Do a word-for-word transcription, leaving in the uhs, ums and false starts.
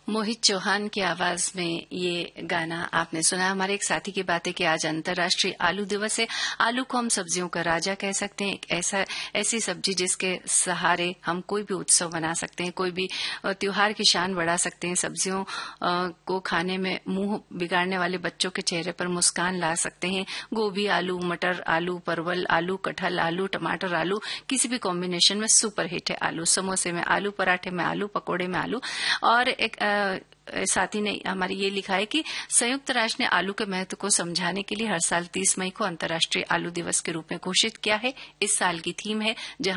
मोहित चौहान की आवाज में ये गाना आपने सुना। हमारे एक साथी की बात है कि आज अंतर्राष्ट्रीय आलू दिवस है। आलू को हम सब्जियों का राजा कह सकते हैं। एक ऐसा ऐसी सब्जी जिसके सहारे हम कोई भी उत्सव मना सकते हैं, कोई भी त्योहार की शान बढ़ा सकते हैं। सब्जियों को खाने में मुंह बिगाड़ने वाले बच्चों के चेहरे पर मुस्कान ला सकते हैं। गोभी आलू, मटर आलू, परवल आलू, कटहल आलू, टमाटर आलू, किसी भी कॉम्बिनेशन में सुपर हिट है आलू। समोसे में आलू, पराठे में आलू, पकोड़े में आलू। और एक साथी ने हमारी ये लिखा है कि संयुक्त राष्ट्र ने आलू के महत्व को समझाने के लिए हर साल तीस मई को अंतर्राष्ट्रीय आलू दिवस के रूप में घोषित किया है। इस साल की थीम है जहां